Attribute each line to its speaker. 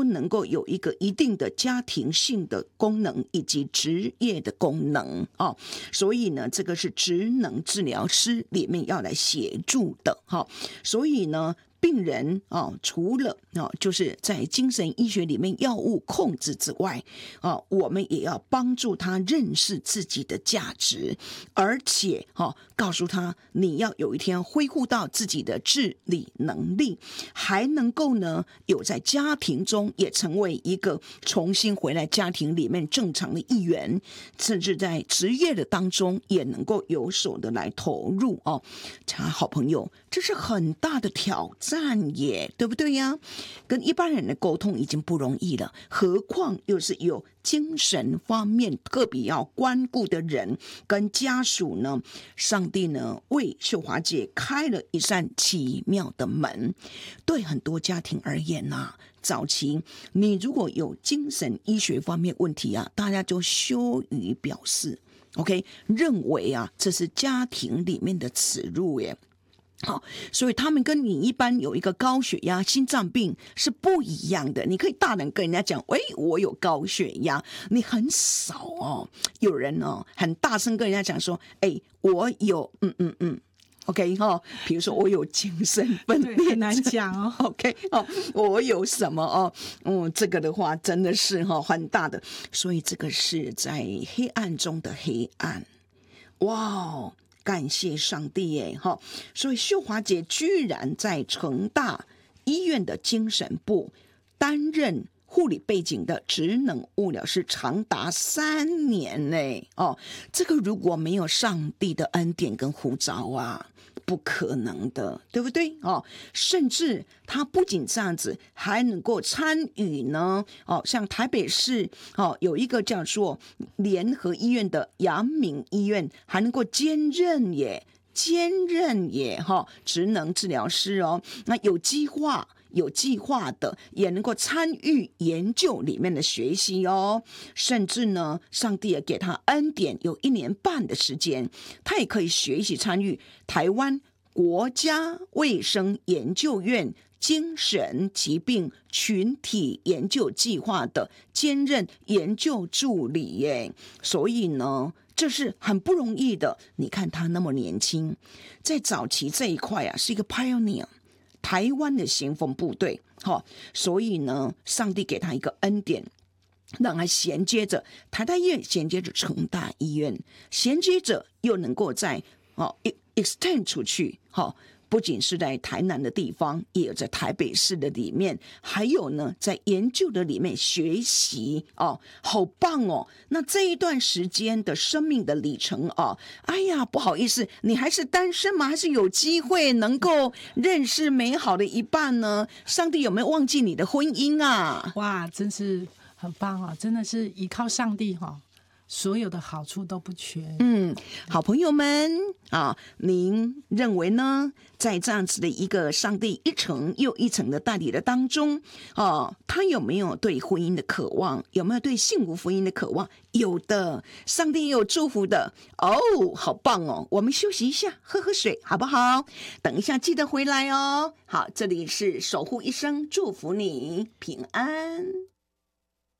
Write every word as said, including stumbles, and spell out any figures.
Speaker 1: 能够有一个一定的家庭性的功能以及职业的功能哦。所以呢，这个是职能治疗师里面要来协助的哈、哦。所以呢，病人哦，除了哦，就是在精神医学里面药物控制之外，哦，我们也要帮助他认识自己的价值，而且哦，告诉他你要有一天恢复到自己的自理能力，还能够呢有在家庭中也成为一个重新回来家庭里面正常的一员，甚至在职业的当中也能够有所的来投入哦。好朋友，这是很大的挑战耶，对不对呀？跟一般人的沟通已经不容易了，何况又是有精神方面特别要关顾的人跟家属呢？上帝呢为秀华姐开了一扇奇妙的门。对很多家庭而言啊，早期你如果有精神医学方面问题啊，大家就羞于表示 OK， 认为啊这是家庭里面的耻辱耶。好，所以他们跟你一般有一个高血压、心脏病是不一样的。你可以大胆跟人家讲，喂，我有高血压。你很少哦，有人哦很大声跟人家讲说，哎，我有嗯嗯嗯 ，OK 哈、哦，比如说我有精神分裂，
Speaker 2: 很难讲哦。
Speaker 1: OK 哦，我有什么哦？嗯，这个的话真的是哈、哦、很大的，所以这个是在黑暗中的黑暗，哇。感谢上帝耶！哈，所以秀华姐居然在成大医院的精神部担任护理背景的职能物疗师，长达三年呢。哦，这个如果没有上帝的恩典跟呼召啊，不可能的，对不对？哦，甚至他不仅这样子，还能够参与呢。哦，像台北市哦有一个叫做联合医院的阳明医院，还能够兼任耶，兼任耶哈、哦，职能治疗师哦。那有计划。有计划的也能够参与研究里面的学习哦，甚至呢，上帝也给他恩典，有一年半的时间，他也可以学习参与台湾国家卫生研究院精神疾病群体研究计划的兼任研究助理耶。所以呢，这是很不容易的。你看他那么年轻，在早期这一块啊，是一个 pioneer。台湾的先锋部队，哦，所以呢，上帝给他一个恩典，让他衔接着台大医院，衔接着成大医院，衔接着又能够在哦 extend 出去，哦，不仅是在台南的地方，也有在台北市的里面，还有呢，在研究的里面学习哦，好棒哦！那这一段时间的生命的里程哦，哎呀，不好意思，你还是单身吗？还是有机会能够认识美好的一半呢？上帝有没有忘记你的婚姻啊？
Speaker 2: 哇，真是很棒啊！真的是依靠上帝哈、哦。所有的好处都不缺。
Speaker 1: 嗯，好朋友们啊，您认为呢？在这样子的一个上帝一层又一层的带领的当中，哦，他有没有对婚姻的渴望？有没有对幸福福音的渴望？有的，上帝也有祝福的哦，好棒哦！我们休息一下，喝喝水，好不好？等一下记得回来哦。好，这里是守护一生，祝福你平安。